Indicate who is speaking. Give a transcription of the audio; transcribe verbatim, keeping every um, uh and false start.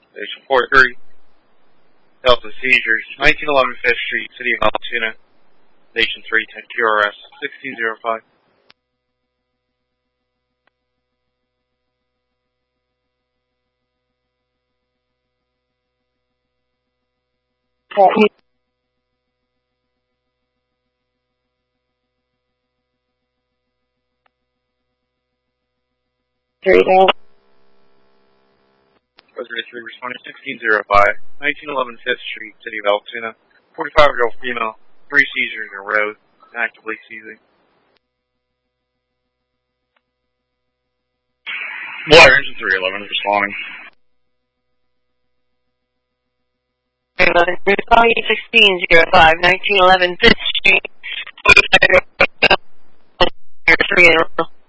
Speaker 1: Station four three. Delta seizures. nineteen eleven Fifth Street, City of Altoona. Station three ten Q R S sixteen oh five.
Speaker 2: Three down.
Speaker 1: Reservation responding sixteen oh five. nineteen eleven Fifth Street, City of Altoona. forty-five year old female. Three seizures in a row. Actively seizing.
Speaker 3: Black Engine three eleven responding.
Speaker 2: Responding sixteen oh five. nineteen eleven Fifth Street. forty-five year old female. Three in a row.